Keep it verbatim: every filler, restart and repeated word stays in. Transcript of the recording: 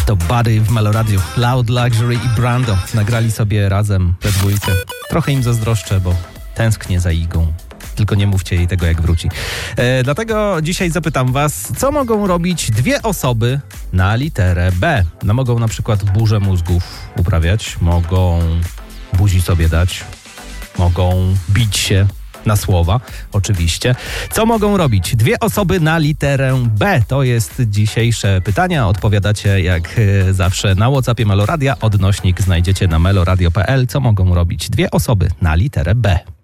To Buddy w Meloradiu. Loud Luxury i Brando nagrali sobie razem we dwójkę. Trochę im zazdroszczę, bo tęsknię za Igą. Tylko nie mówcie jej tego, jak wróci. E, dlatego dzisiaj zapytam was, co mogą robić dwie osoby na literę B? No mogą na przykład burzę mózgów uprawiać, mogą buzi sobie dać, mogą bić się na słowa, oczywiście. Co mogą robić dwie osoby na literę B? To jest dzisiejsze pytanie. Odpowiadacie jak zawsze na WhatsAppie Meloradia. Odnośnik znajdziecie na meloradio kropka p l. Co mogą robić dwie osoby na literę B?